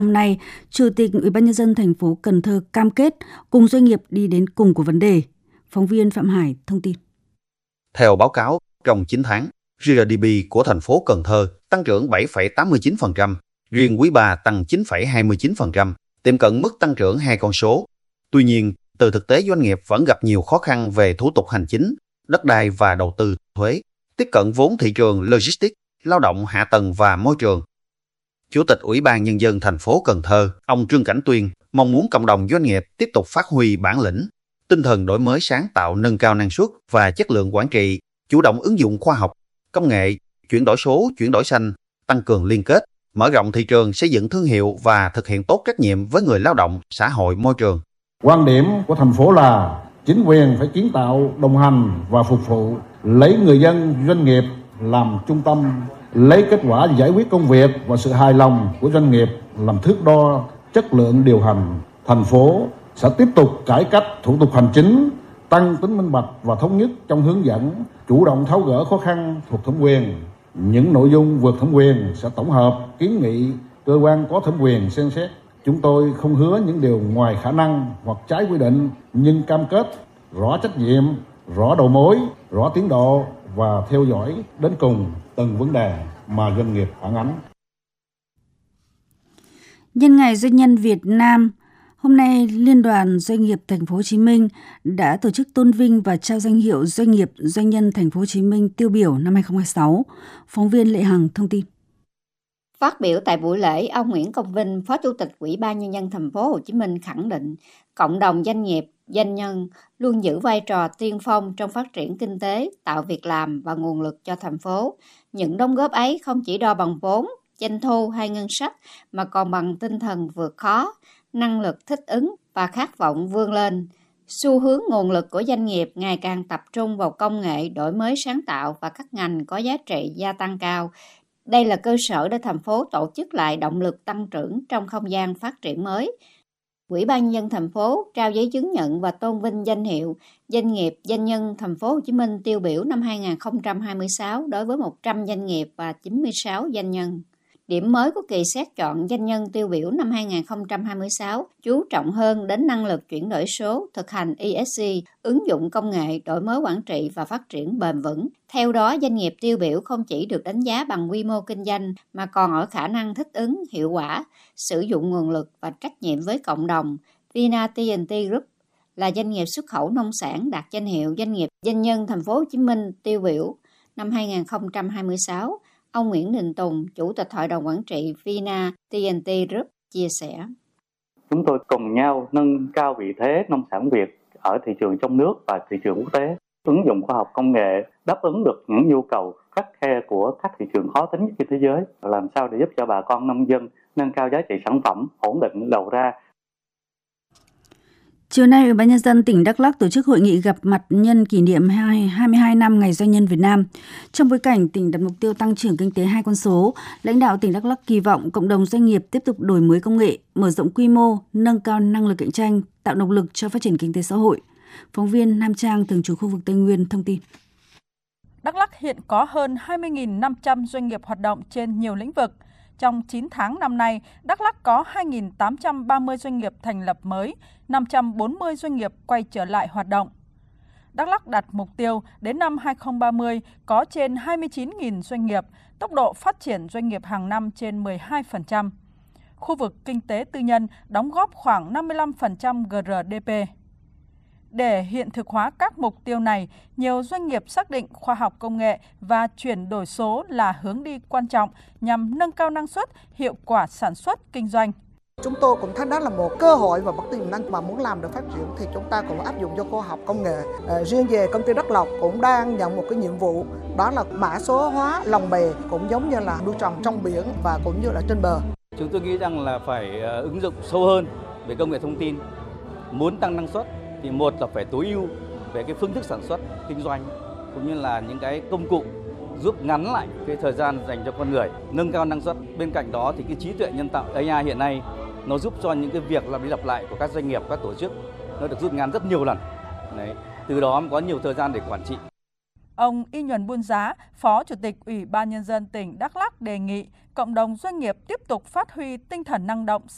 Hôm nay, Chủ tịch Ủy ban nhân dân thành phố Cần Thơ cam kết cùng doanh nghiệp đi đến cùng của vấn đề. Phóng viên Phạm Hải thông tin. Theo báo cáo, trong 9 tháng, GDP của thành phố Cần Thơ tăng trưởng 7,89%, riêng quý 3 tăng 9,29%, tiệm cận mức tăng trưởng 2 con số. Tuy nhiên, từ thực tế doanh nghiệp vẫn gặp nhiều khó khăn về thủ tục hành chính, đất đai và đầu tư, thuế, tiếp cận vốn thị trường logistics, lao động hạ tầng và môi trường. Chủ tịch Ủy ban Nhân dân thành phố Cần Thơ, ông Trương Cảnh Tuyên, mong muốn cộng đồng doanh nghiệp tiếp tục phát huy bản lĩnh, tinh thần đổi mới sáng tạo, nâng cao năng suất và chất lượng quản trị, chủ động ứng dụng khoa học, công nghệ, chuyển đổi số, chuyển đổi xanh, tăng cường liên kết, mở rộng thị trường, xây dựng thương hiệu và thực hiện tốt trách nhiệm với người lao động, xã hội, môi trường. Quan điểm của thành phố là chính quyền phải kiến tạo, đồng hành và phục vụ, lấy người dân, doanh nghiệp làm trung tâm, lấy kết quả giải quyết công việc và sự hài lòng của doanh nghiệp làm thước đo chất lượng điều hành. Thành phố sẽ tiếp tục cải cách thủ tục hành chính, tăng tính minh bạch và thống nhất trong hướng dẫn, chủ động tháo gỡ khó khăn thuộc thẩm quyền. Những nội dung vượt thẩm quyền sẽ tổng hợp, kiến nghị cơ quan có thẩm quyền xem xét. Chúng tôi không hứa những điều ngoài khả năng hoặc trái quy định, nhưng cam kết rõ trách nhiệm, rõ đầu mối, rõ tiến độ và theo dõi đến cùng từng vấn đề mà doanh nghiệp phản ánh. Nhân ngày Doanh nhân Việt Nam, hôm nay Liên đoàn Doanh nghiệp Thành phố Hồ Chí Minh đã tổ chức tôn vinh và trao danh hiệu Doanh nghiệp Doanh nhân Thành phố Hồ Chí Minh tiêu biểu năm 2026. Phóng viên Lệ Hằng thông tin. Phát biểu tại buổi lễ, ông Nguyễn Công Vinh, Phó Chủ tịch Ủy ban Nhân dân Thành phố Hồ Chí Minh khẳng định cộng đồng doanh nghiệp, doanh nhân luôn giữ vai trò tiên phong trong phát triển kinh tế, tạo việc làm và nguồn lực cho thành phố. Những đóng góp ấy không chỉ đo bằng vốn, doanh thu hay ngân sách mà còn bằng tinh thần vượt khó, năng lực thích ứng và khát vọng vươn lên. Xu hướng nguồn lực của doanh nghiệp ngày càng tập trung vào công nghệ, đổi mới sáng tạo và các ngành có giá trị gia tăng cao. Đây là cơ sở để thành phố tổ chức lại động lực tăng trưởng trong không gian phát triển mới. Ủy ban nhân dân thành phố trao giấy chứng nhận và tôn vinh danh hiệu Doanh nghiệp Doanh nhân Thành phố Hồ Chí Minh tiêu biểu năm 2026 đối với 100 doanh nghiệp và 96 doanh nhân. Điểm mới của kỳ xét chọn doanh nhân tiêu biểu năm 2026 chú trọng hơn đến năng lực chuyển đổi số, thực hành ESG, ứng dụng công nghệ, đổi mới quản trị và phát triển bền vững. Theo đó, doanh nghiệp tiêu biểu không chỉ được đánh giá bằng quy mô kinh doanh mà còn ở khả năng thích ứng, hiệu quả, sử dụng nguồn lực và trách nhiệm với cộng đồng. Vina TNT Group là doanh nghiệp xuất khẩu nông sản đạt danh hiệu Doanh nghiệp Doanh nhân Thành phố Hồ Chí Minh tiêu biểu năm 2026. Ông Nguyễn Đình Tùng, Chủ tịch Hội đồng Quản trị Vina TNT Group chia sẻ. Chúng tôi cùng nhau nâng cao vị thế nông sản Việt ở thị trường trong nước và thị trường quốc tế, ứng dụng khoa học công nghệ đáp ứng được những nhu cầu khắt khe của các thị trường khó tính nhất trên thế giới, làm sao để giúp cho bà con nông dân nâng cao giá trị sản phẩm, ổn định đầu ra. Chiều nay, Ủy ban nhân dân tỉnh Đắk Lắk tổ chức hội nghị gặp mặt nhân kỷ niệm 22 năm Ngày Doanh nhân Việt Nam. Trong bối cảnh tỉnh đặt mục tiêu tăng trưởng kinh tế 2 con số, lãnh đạo tỉnh Đắk Lắk kỳ vọng cộng đồng doanh nghiệp tiếp tục đổi mới công nghệ, mở rộng quy mô, nâng cao năng lực cạnh tranh, tạo động lực cho phát triển kinh tế xã hội. Phóng viên Nam Trang, thường trú khu vực Tây Nguyên thông tin. Đắk Lắk hiện có hơn 20.500 doanh nghiệp hoạt động trên nhiều lĩnh vực. Trong 9 tháng năm nay, Đắk Lắk có 2.830 doanh nghiệp thành lập mới, 540 doanh nghiệp quay trở lại hoạt động. Đắk Lắk đặt mục tiêu đến năm 2030 có trên 29.000 doanh nghiệp, tốc độ phát triển doanh nghiệp hàng năm trên 12%. Khu vực kinh tế tư nhân đóng góp khoảng 55% GRDP. Để hiện thực hóa các mục tiêu này, nhiều doanh nghiệp xác định khoa học công nghệ và chuyển đổi số là hướng đi quan trọng nhằm nâng cao năng suất, hiệu quả sản xuất, kinh doanh. Chúng tôi cũng thấy đó là một cơ hội và một tiềm năng mà muốn làm được phát triển thì chúng ta cũng áp dụng cho khoa học công nghệ. Riêng về công ty Đắk Lộc cũng đang nhận một cái nhiệm vụ đó là mã số hóa lồng bè, cũng giống như là nuôi trồng trong biển và cũng như là trên bờ. Chúng tôi nghĩ rằng là phải ứng dụng sâu hơn về công nghệ thông tin. Muốn tăng năng suất thì một là phải tối ưu về cái phương thức sản xuất, kinh doanh cũng như là những cái công cụ giúp ngắn lại cái thời gian dành cho con người, nâng cao năng suất. Bên cạnh đó thì cái trí tuệ nhân tạo AI hiện nay nó giúp cho những cái việc lặp đi lặp lại của các doanh nghiệp, các tổ chức nó được rút ngắn rất nhiều lần. Đấy, từ đó có nhiều thời gian để quản trị. Ông Y Nhuần Buôn Giá, Phó Chủ tịch Ủy ban Nhân dân tỉnh Đắk Lắk đề nghị cộng đồng doanh nghiệp tiếp tục phát huy tinh thần năng động,